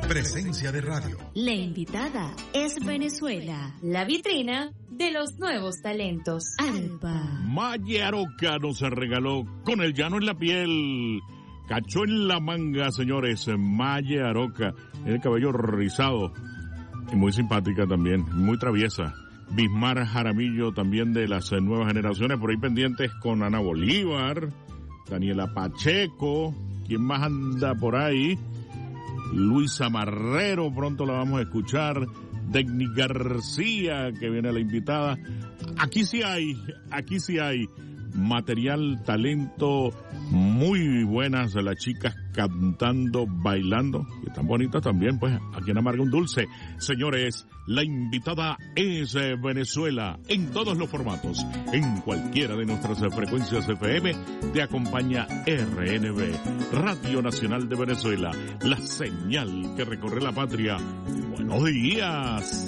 Presencia de radio. La invitada es Venezuela, la vitrina de los nuevos talentos. Alba. Maye Aroca nos regaló Con el llano en la piel. Cachó en la manga, señores. Maye Aroca. El cabello rizado. Y muy simpática también. Muy traviesa. Bismar Jaramillo, también de las nuevas generaciones. Por ahí pendientes con Ana Bolívar. Daniela Pacheco. ¿Quién más anda por ahí? Luisa Marrero, pronto la vamos a escuchar. Degni García, que viene la invitada. Aquí sí hay material, talento, muy buenas las chicas cantando, bailando, y están bonitas también, pues, aquí en Amarga un Dulce. Señores, la invitada es Venezuela, en todos los formatos, en cualquiera de nuestras frecuencias FM, te acompaña RNB, Radio Nacional de Venezuela, la señal que recorre la patria. Buenos días.